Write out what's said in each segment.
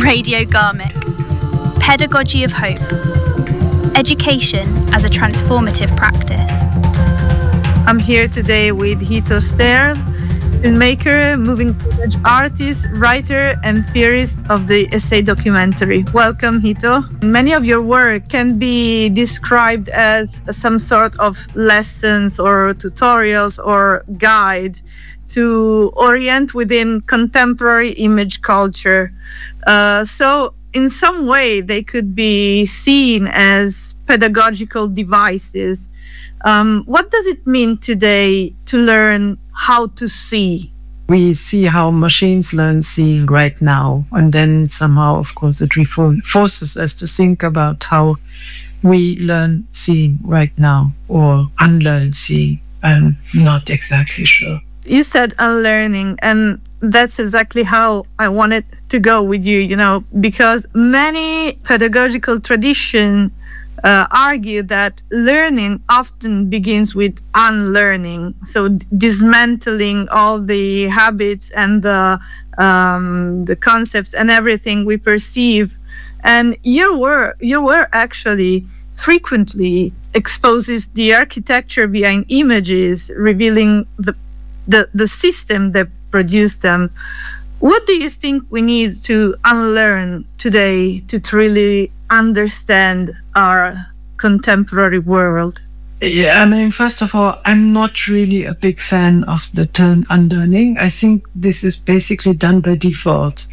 Radio Garmick. Pedagogy of Hope. Education as a transformative practice. I'm here today with Hito Stern, filmmaker, moving image artist, writer, and theorist of the essay documentary. Welcome, Hito. Many of your work can be described as some sort of lessons or tutorials or guide to orient within contemporary image culture. So in some way, they could be seen as pedagogical devices. What does it mean today to learn how to see? We see how machines learn seeing right now. And then somehow, of course, it forces us to think about how we learn seeing right now or unlearn seeing. I'm not exactly sure. You said unlearning, and that's exactly how I wanted to go with you, because many pedagogical traditions argue that learning often begins with unlearning, so dismantling all the habits and the concepts and everything we perceive. And your work actually frequently exposes the architecture behind images, revealing the system that produced them. What do you think we need to unlearn today to truly understand our contemporary world? Yeah, first of all, I'm not really a big fan of the term unlearning. I think this is basically done by default.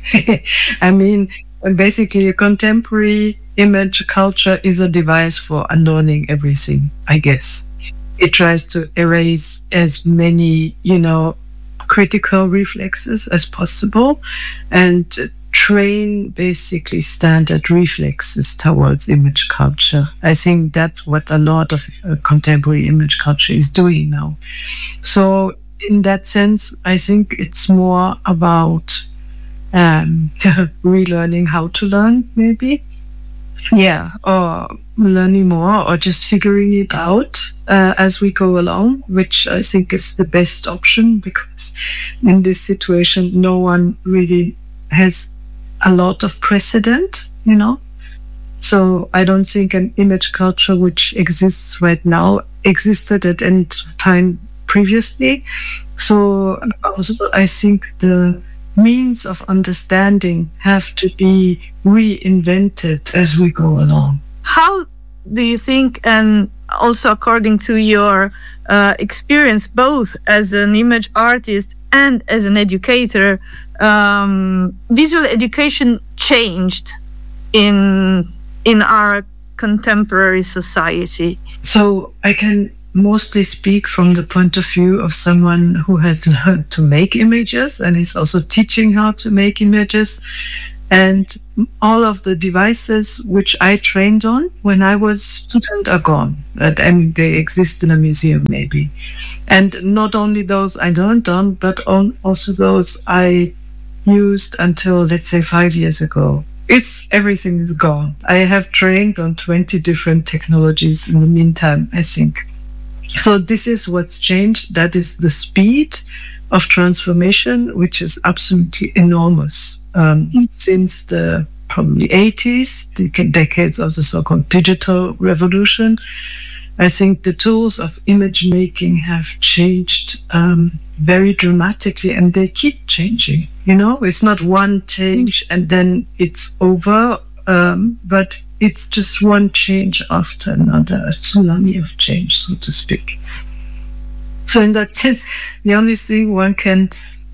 Basically, a contemporary image culture is a device for unlearning everything, I guess. It tries to erase as many, critical reflexes as possible and train basically standard reflexes towards image culture. I think that's what a lot of contemporary image culture is doing now. So in that sense, I think it's more about relearning how to learn, maybe. Yeah, or learning more or just figuring it out as we go along, which I think is the best option, because in this situation, no one really has a lot of precedent, So I don't think an image culture which exists right now existed at any time previously. So also I think the means of understanding have to be reinvented as we go along. How do you think, and also according to your experience, both as an image artist and as an educator, visual education changed in our contemporary society? So I can mostly speak from the point of view of someone who has learned to make images and is also teaching how to make images. And all of the devices which I trained on when I was a student are gone. And they exist in a museum maybe. And not only those I learned on, but also those I used until, let's say, 5 years ago. Everything is gone. I have trained on 20 different technologies in the meantime, I think. So this is what's changed. That is the speed of transformation, which is absolutely enormous. Since the probably 80s, the decades of the so-called digital revolution, I think the tools of image making have changed very dramatically, and they keep changing. It's not one change and then it's over, but it's just one change after another, a tsunami of change, so to speak. So in that sense, the only thing one can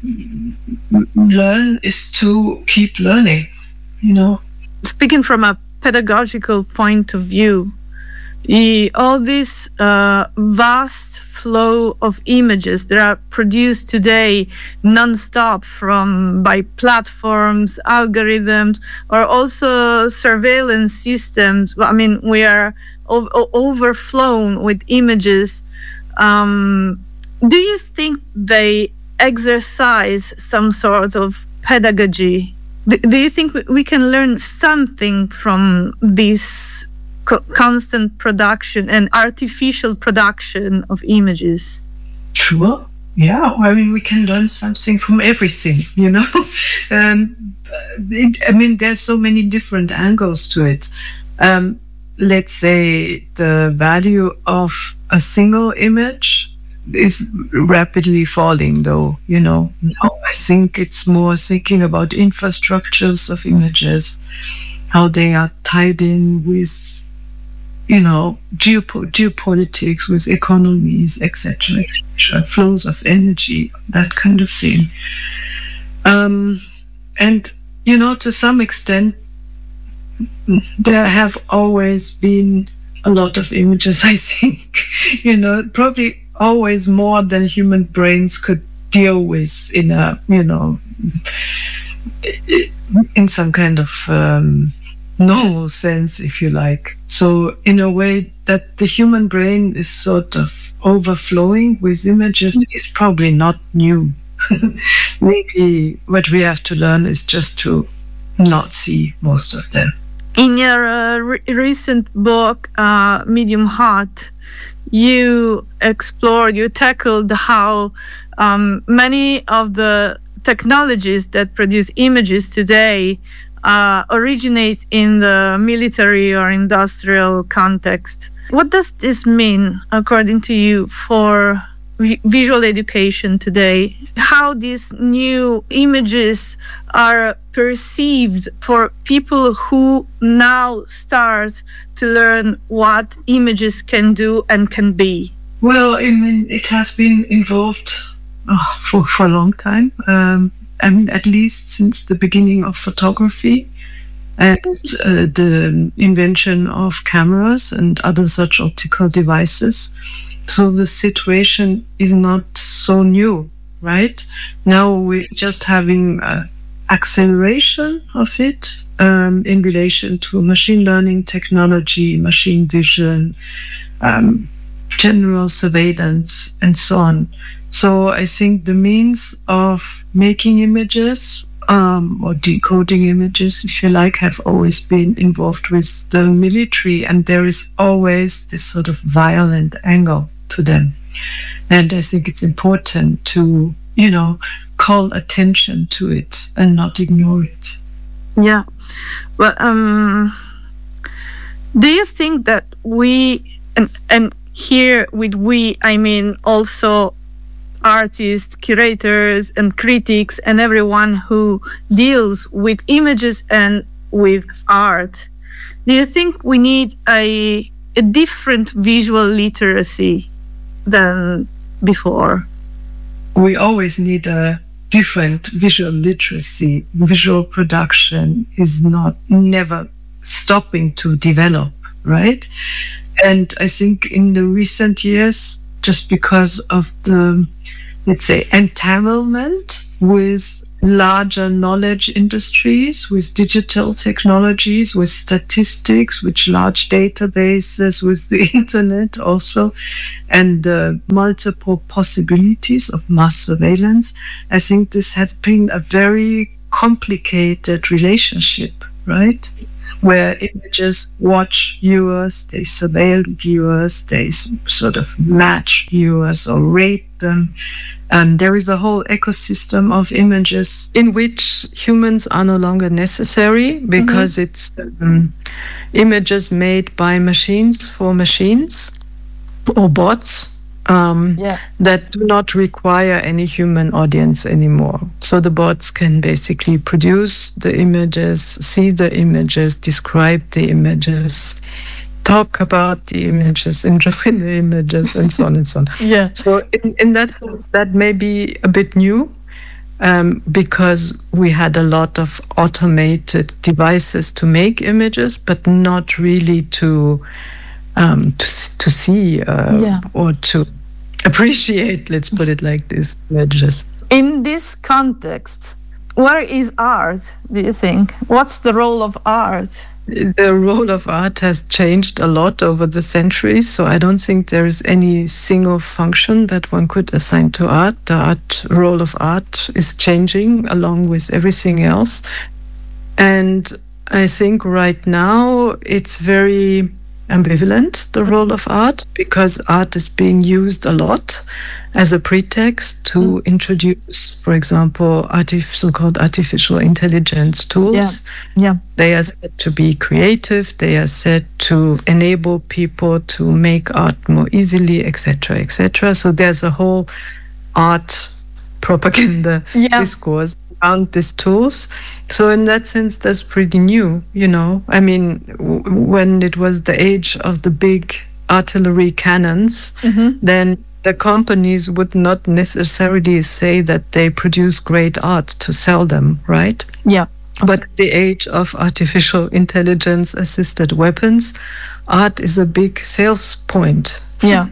learn is to keep learning, Speaking from a pedagogical point of view, all this vast flow of images that are produced today non-stop by platforms, algorithms, or also surveillance systems. We are overflown with images. Do you think they exercise some sort of pedagogy? Do you think we can learn something from this constant production and artificial production of images? Sure. Yeah, we can learn something from everything, there's so many different angles to it. Let's say the value of a single image is rapidly falling, though, Now I think it's more thinking about infrastructures of images, how they are tied in with, geopolitics, with economies, etc., flows of energy, that kind of thing. And, to some extent, there have always been a lot of images, I think, probably always more than human brains could deal with in a, in some kind of normal sense, if you like. So in a way that the human brain is sort of overflowing with images is probably not new. Maybe what we have to learn is just to not see most of them. In your recent book, Medium Hot, you tackled how many of the technologies that produce images today originate in the military or industrial context. What does this mean, according to you, for visual education today? How these new images are perceived for people who now start to learn what images can do and can be? Well, it has been involved for a long time. At least since the beginning of photography and the invention of cameras and other such optical devices. So the situation is not so new, right? Now we're just having acceleration of it in relation to machine learning technology, machine vision, general surveillance, and so on. So I think the means of making images or decoding images, if you like, have always been involved with the military, and there is always this sort of violent angle to them. And I think it's important to, call attention to it and not ignore it. Yeah. Well, do you think that we, and here with we, I mean also artists, curators, and critics, and everyone who deals with images and with art, do you think we need a different visual literacy than before? We always need a different visual literacy. Visual production is never stopping to develop, right? And I think in the recent years, just because of the, let's say, entanglement with larger knowledge industries, with digital technologies, with statistics, with large databases, with the internet also, and the multiple possibilities of mass surveillance, I think this has been a very complicated relationship, right? Where images watch viewers, they surveil viewers, they sort of match viewers or rate them. There is a whole ecosystem of images in which humans are no longer necessary because it's images made by machines for machines or bots that do not require any human audience anymore. So the bots can basically produce the images, see the images, describe the images, talk about the images, enjoy the images, and so on and so on. Yeah. So in that sense, that may be a bit new because we had a lot of automated devices to make images, but not really to see or to appreciate, let's put it like this, images. In this context, where is art, do you think? What's the role of art? The role of art has changed a lot over the centuries, so I don't think there is any single function that one could assign to art. The role of art is changing along with everything else. And I think right now it's very ambivalent, the role of art, because art is being used a lot as a pretext to introduce, for example, so-called artificial intelligence tools. They are said to be creative. They are said to enable people to make art more easily, etc., etc. So there's a whole art propaganda discourse around these tools. So in that sense, that's pretty new, I mean, when it was the age of the big artillery cannons, then the companies would not necessarily say that they produce great art to sell them, right? Yeah. But the age of artificial intelligence assisted weapons, art is a big sales point. Yeah.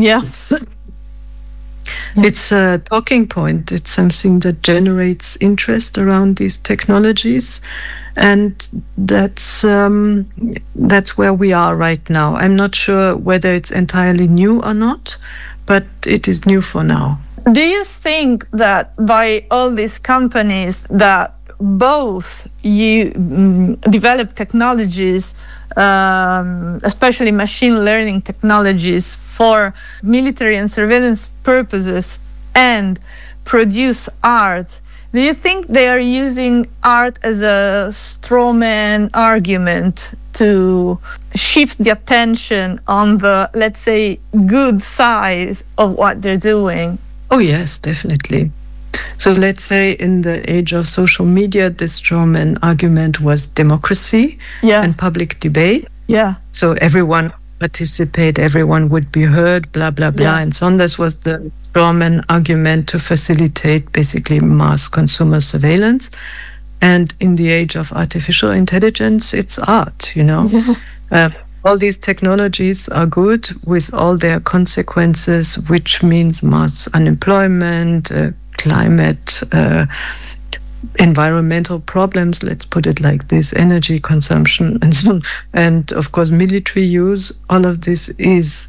It's a talking point. It's something that generates interest around these technologies, and that's where we are right now. I'm not sure whether it's entirely new or not, but it is new for now. Do you think that by all these companies that both you develop technologies, especially machine learning technologies for military and surveillance purposes, and produce art, do you think they are using art as a straw man argument to shift the attention on the, let's say, good side of what they're doing? Oh, yes, definitely. So let's say in the age of social media, the straw man argument was democracy and public debate. Yeah. So everyone participate, everyone would be heard, blah, blah, blah, and so on. This was the straw man argument to facilitate basically mass consumer surveillance. And in the age of artificial intelligence, it's art, all these technologies are good with all their consequences, which means mass unemployment, climate, environmental problems, let's put it like this, energy consumption, and so on. And of course, military use, all of this is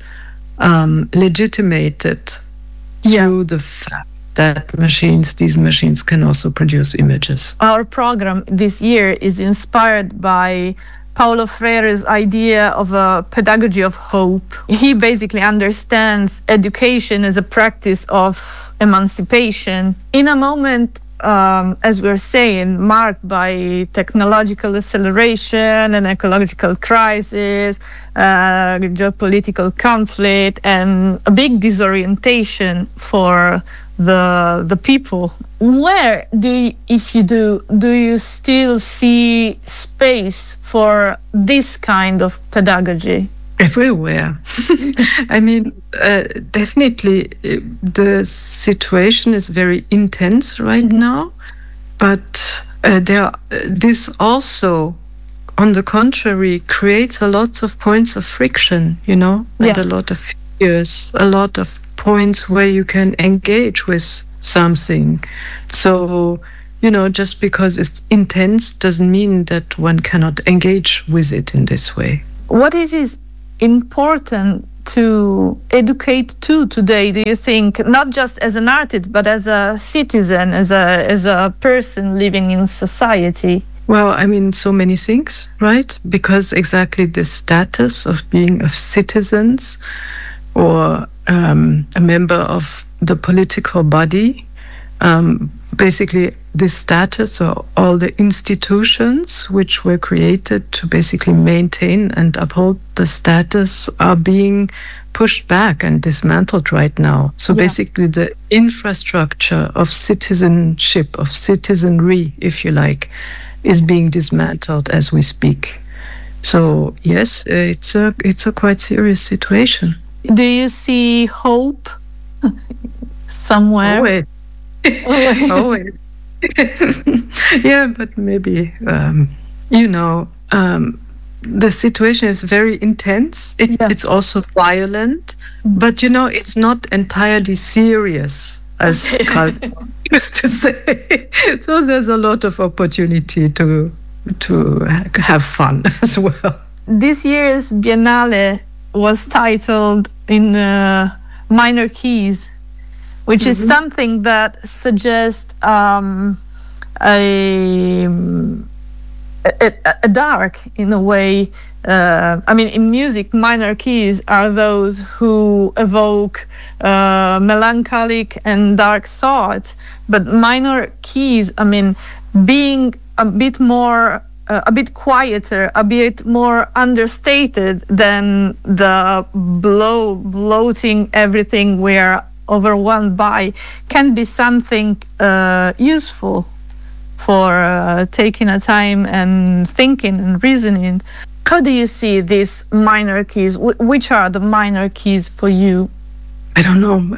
legitimated through the fact that these machines can also produce images. Our program this year is inspired by Paulo Freire's idea of a pedagogy of hope. He basically understands education as a practice of emancipation in a moment, as we're saying, marked by technological acceleration and ecological crisis, geopolitical conflict, and a big disorientation for the people. Where do you still see space for this kind of pedagogy? Everywhere. I mean, definitely the situation is very intense right now, but this also, on the contrary, creates a lot of points of friction, and a lot of fears, a lot of points where you can engage with something. So, just because it's intense doesn't mean that one cannot engage with it in this way. What is important to educate today, do you think, not just as an artist, but as a citizen, as a person living in society? Well, I mean, so many things, right? Because exactly the status of being of citizens or a member of the political body, basically this status or all the institutions which were created to basically maintain and uphold the status are being pushed back and dismantled right now. So basically the infrastructure of citizenship, of citizenry, if you like, is being dismantled as we speak. So yes, it's a quite serious situation. Do you see hope somewhere? Always. Yeah, but maybe, the situation is very intense. It's also violent, but, it's not entirely serious, as Carl used to say. So there's a lot of opportunity to have fun as well. This year's Biennale was titled in minor keys, which is something that suggests a dark in a way. In music, minor keys are those who evoke melancholic and dark thoughts. But minor keys, being a bit more, a bit quieter, a bit more understated than the bloating everything we're overwhelmed by, can be something useful for taking a time and thinking and reasoning. How do you see these minor keys? Which are the minor keys for you? I don't know.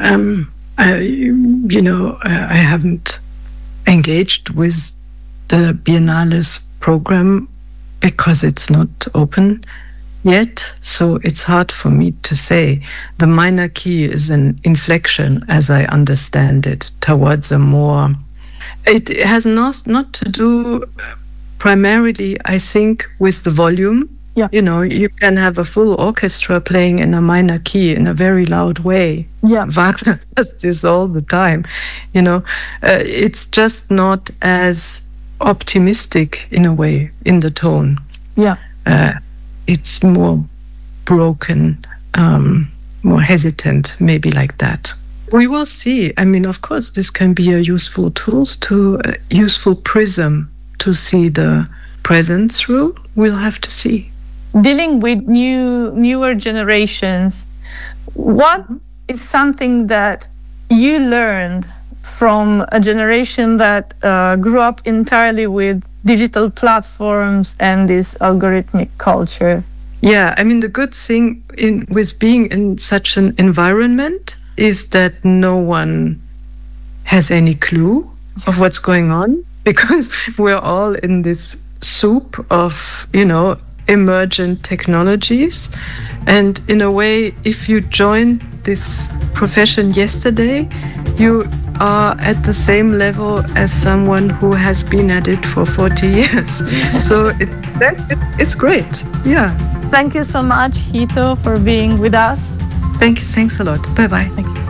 I haven't engaged with the Biennale's program because it's not open yet. So it's hard for me to say. The minor key is an inflection, as I understand it, towards a more... It has not to do primarily, I think, with the volume. Yeah. You can have a full orchestra playing in a minor key in a very loud way. Yeah. Wagner does this all the time. It's just not as optimistic in a way in the tone. Yeah. It's more broken, more hesitant, maybe like that. We will see. Of course, this can be a useful useful prism to see the present through. We'll have to see. Dealing with newer generations, what is something that you learned from a generation that grew up entirely with digital platforms and this algorithmic culture? Yeah, the good thing with being in such an environment is that no one has any clue of what's going on, because we're all in this soup of, emergent technologies. And in a way, if you joined this profession yesterday, you are at the same level as someone who has been at it for 40 years. So it's great. Yeah. Thank you so much, Hito, for being with us. Thanks a lot. Bye-bye. Thank you.